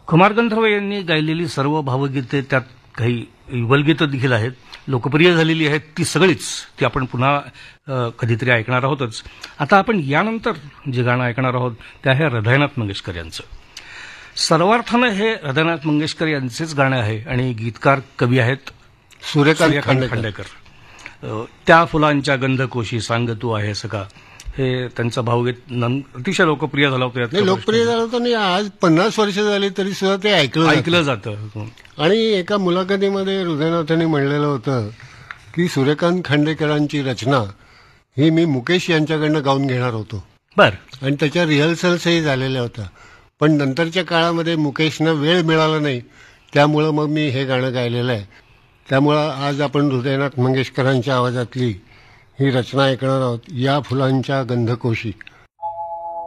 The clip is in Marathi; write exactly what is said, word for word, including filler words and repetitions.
कुमार गंधर्व यांनी गायलेली सर्व भावगीते, त्यात काही युगलगीतं देखील आहेत, लोकप्रिय झालेली आहेत, ती सगळीच ती आपण पुन्हा अ, कधीतरी ऐकणार आहोतच. आता आपण यानंतर जे गाणं ऐकणार आहोत ते आहे हृदयनाथ मंगेशकर यांचं. सर्वार्थानं हे हृदयनाथ मंगेशकर यांचेच गाणं आहे आणि गीतकार कवी आहेत सूर्यकांत सूर्यकांत खांडेकर. अ, त्या फुलांच्या गंधकोशी सांग तू आहेस का, हे त्यांचं भावगीत नं- अतिशय लोकप्रिय झालं होतं. यात नाही, लोकप्रिय झालं होतं आणि आज पन्नास वर्ष झाली तरी सुद्धा ते ऐकलं ऐकलं जातं. आणि एका मुलाखतीमध्ये हृदयनाथांनी म्हणलेलं होतं की सूर्यकांत खांडेकरांची रचना ही मी मुकेश यांच्याकडनं गाऊन घेणार होतो बर. आणि त्याच्या रिहर्सल्सही झालेल्या होत्या, पण नंतरच्या काळामध्ये मुकेशनं वेळ मिळाला नाही, त्यामुळं मग मी हे गाणं गायलेलं आहे. त्यामुळं आज आपण हृदयनाथ मंगेशकरांच्या आवाजातली ही रचना ऐकणार आहोत, या फुलांच्या गंधकोशी.